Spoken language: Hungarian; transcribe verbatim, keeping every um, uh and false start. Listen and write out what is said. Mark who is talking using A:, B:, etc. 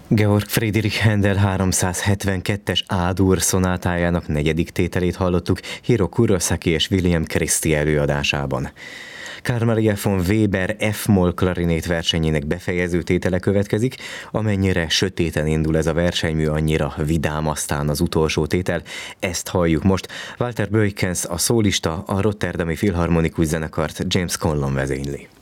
A: Georg Friedrich Händel háromszázhetvenkettes A-dur szonátájának negyedik tételét hallottuk Hiro Kurosaki és William Christie előadásában. Carl Maria von Weber F-moll klarinét versenyének befejező tétele következik, amennyire sötéten indul ez a versenymű, annyira vidám aztán az utolsó tétel. Ezt halljuk most. Walter Beukens a szólista, a Rotterdami Filharmonikus Zenekart James Conlon vezényli.